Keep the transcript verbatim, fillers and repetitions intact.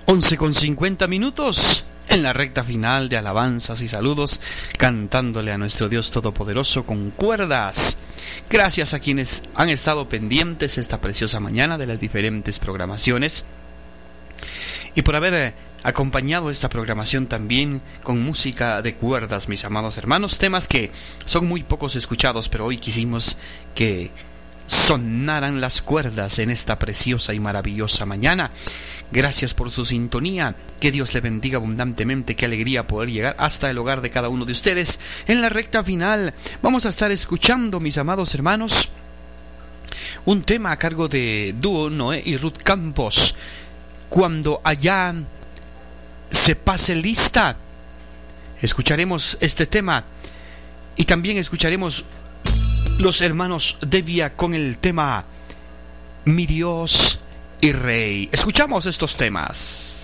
once con cincuenta minutos en la recta final de alabanzas y saludos, cantándole a nuestro Dios Todopoderoso con cuerdas. Gracias a quienes han estado pendientes esta preciosa mañana de las diferentes programaciones y por haber acompañado esta programación también con música de cuerdas, mis amados hermanos, temas que son muy pocos escuchados, pero hoy quisimos que sonaran las cuerdas en esta preciosa y maravillosa mañana. Gracias por su sintonía, que Dios le bendiga abundantemente, qué alegría poder llegar hasta el hogar de cada uno de ustedes. En la recta final vamos a estar escuchando, mis amados hermanos, un tema a cargo de dúo Noé y Ruth Campos, Cuando allá se pase lista. Escucharemos este tema y también escucharemos los hermanos Devia con el tema Mi Dios y Rey. Escuchamos estos temas.